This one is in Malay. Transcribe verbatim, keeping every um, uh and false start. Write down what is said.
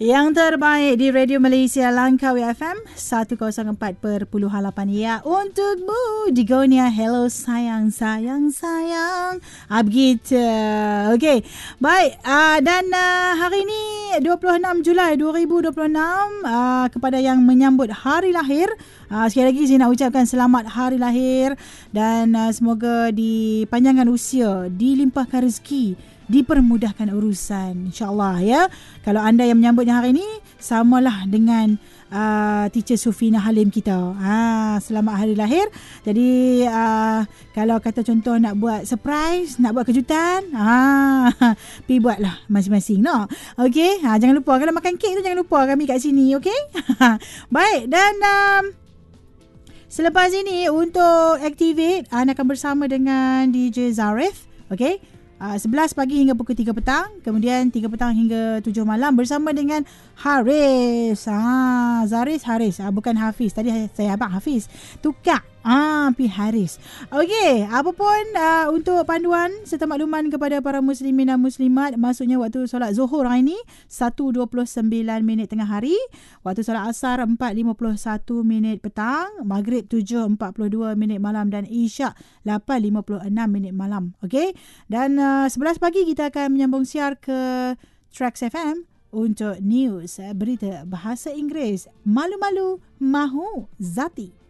Yang terbaik di Radio Malaysia Langkawi F M seratus empat perpuluhan lapan. Ya, untukmu Digonia. Hello sayang, sayang, sayang. Ah, begitu. Okey. Baik, uh, dan uh, hari ini dua puluh enam Julai dua ribu dua puluh enam, uh, kepada yang menyambut hari lahir, uh, sekali lagi saya nak ucapkan selamat hari lahir dan uh, semoga dipanjangkan usia, dilimpahkan rezeki, dipermudahkan urusan, insyaAllah ya. Kalau anda yang menyambutnya hari ini, samalah dengan uh, teacher Sufina Halim kita. Ha, selamat hari lahir. Jadi uh, kalau kata contoh nak buat surprise, nak buat kejutan, ha, pergi buatlah masing-masing, no? Okey, ha, jangan lupa kalau makan kek tu jangan lupa kami kat sini, okey? Baik, dan um, selepas ini untuk Activate, anda akan bersama dengan D J Zarif, okey? Uh, sebelas pagi hingga pukul tiga petang. Kemudian tiga petang hingga tujuh malam bersama dengan Haris. Ah, Zaris Haris. Ah, bukan Hafiz. Tadi saya abang Hafiz. Tukar. Ah, pi Haris. Okey, apa pun uh, untuk panduan serta makluman kepada para muslimin dan muslimat, maksudnya waktu solat Zuhur hari ini satu dua puluh sembilan minit tengah hari, waktu solat Asar empat lima puluh satu minit petang, Maghrib tujuh empat puluh dua minit malam dan Isyak lapan lima puluh enam minit malam. Okey. Dan uh, sebelas pagi kita akan menyambung siar ke Trax F M untuk news, berita bahasa Inggeris, malu-malu mahu zati.